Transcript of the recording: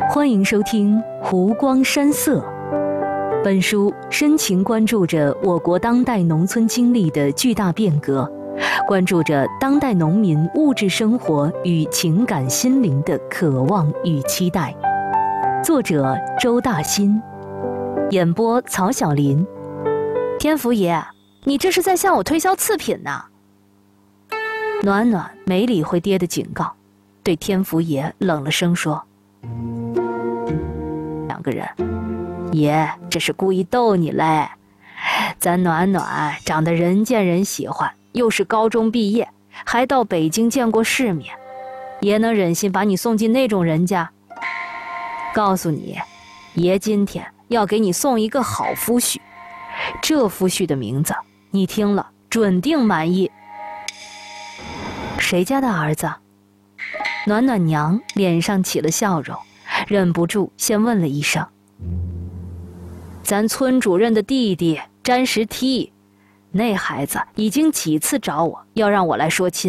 欢迎收听《湖光山色》。本书深情关注着我国当代农村经历的巨大变革，关注着当代农民物质生活与情感心灵的渴望与期待。作者周大新，演播曹晓林。 天福爷，你这是在向我推销次品呢？ 暖暖没理会爹的警告，对天福爷冷了声说：两个人，爷这是故意逗你嘞。咱暖暖长得人见人喜欢，又是高中毕业，还到北京见过世面，爷能忍心把你送进那种人家？告诉你，爷今天要给你送一个好夫婿，这夫婿的名字你听了准定满意。谁家的儿子？暖暖娘脸上起了笑容，忍不住先问了一声：咱村主任的弟弟詹石梯，那孩子已经几次找我要让我来说亲。